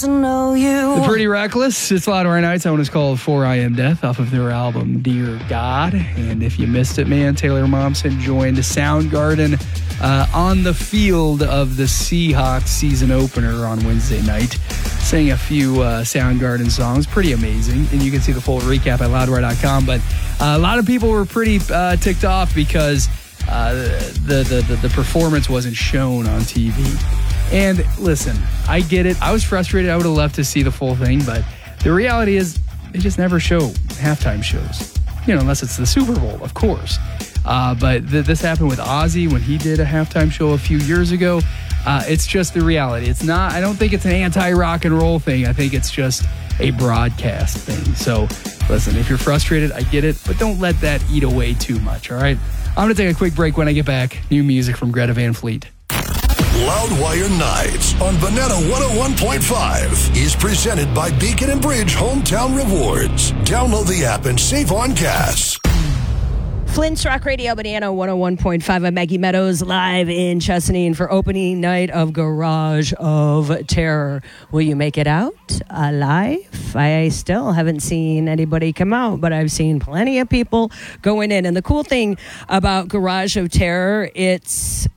to know you. The Pretty Reckless. It's Loudwire Nights. That one is called 4 I Am Death off of their album Dear God. And if you missed it, man, Taylor Momsen joined Soundgarden on the field of the Seahawks season opener on Wednesday night. Sang a few Soundgarden songs. Pretty amazing. And you can see the full recap at loudwire.com. But a lot of people were pretty ticked off because the performance wasn't shown on TV. And listen, I get it. I was frustrated. I would have loved to see the full thing, but the reality is they just never show halftime shows. Unless it's the Super Bowl, of course. But this happened with Ozzy when he did a halftime show a few years ago. It's just the reality. It's not. I don't think it's an anti-rock and roll thing. I think it's just a broadcast thing. So listen, if you're frustrated, I get it, but don't let that eat away too much, all right? I'm going to take a quick break. When I get back, new music from Greta Van Fleet. Loudwire Nights on Banana 101.5 is presented by Beacon and Bridge Hometown Rewards. Download the app and save on gas. Flint's Rock Radio, Banana 101.5. I'm Maggie Meadows, live in Chesaning for opening night of Garage of Terror. Will you make it out alive? I still haven't seen anybody come out, but I've seen plenty of people going in. And the cool thing about Garage of Terror, it's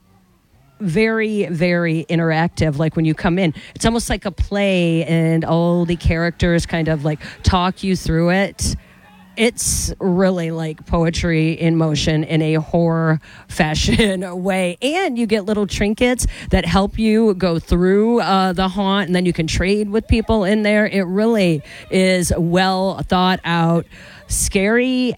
very, very interactive. Like when you come in, it's almost like a play and all the characters kind of like talk you through it. It's really like poetry in motion in a horror fashion way. And you get little trinkets that help you go through the haunt, and then you can trade with people in there. It really is well thought out. Scary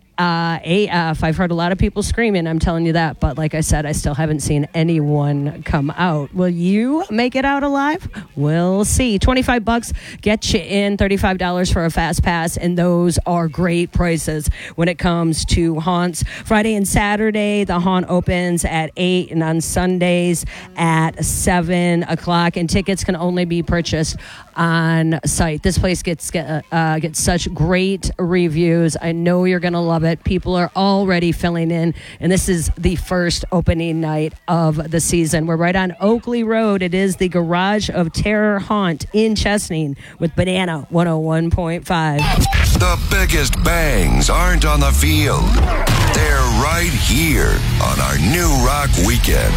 AF. I've heard a lot of people screaming, I'm telling you that. But like I said, I still haven't seen anyone come out. Will you make it out alive? We'll see. $25 get you in, $35 for a fast pass, and those are great prices when it comes to haunts. Friday and Saturday, the haunt opens at 8, and on Sundays at 7 o'clock, and tickets can only be purchased on site. This place gets such great reviews. I know you're going to love it. People are already filling in, and this is the first opening night of the season. We're right on Oakley Road. It is the Garage of Terror Haunt in Chesaning with Banana 101.5. The biggest bangs aren't on the field. They're right here on our New Rock Weekend.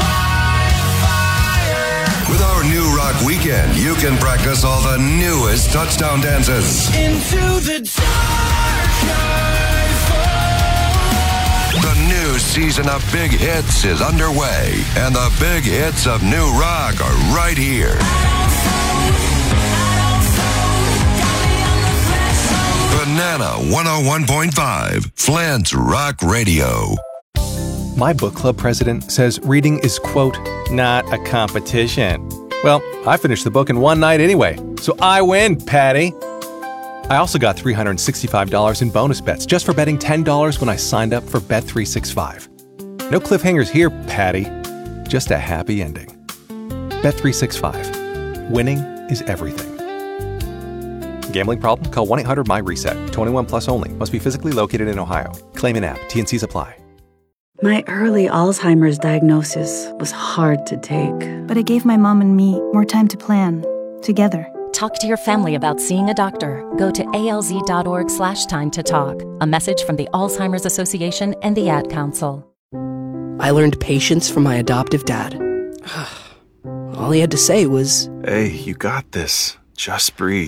With our New Rock Weekend, you can practice all the newest touchdown dances. Into the dark. The new season of Big Hits is underway, and the big hits of New Rock are right here. Banana 101.5, Flint's Rock Radio. My book club president says reading is, quote, not a competition. Well, I finished the book in one night anyway, so I win, Patty. I also got $365 in bonus bets just for betting $10 when I signed up for Bet365. No cliffhangers here, Patty. Just a happy ending. Bet365. Winning is everything. Gambling problem? Call 1-800-MY-RESET. 21 plus only. Must be physically located in Ohio. Claim in app. T&Cs apply. My early Alzheimer's diagnosis was hard to take. But it gave my mom and me more time to plan, together. Talk to your family about seeing a doctor. Go to alz.org/time to talk. A message from the Alzheimer's Association and the Ad Council. I learned patience from my adoptive dad. All he had to say was, "Hey, you got this. Just breathe."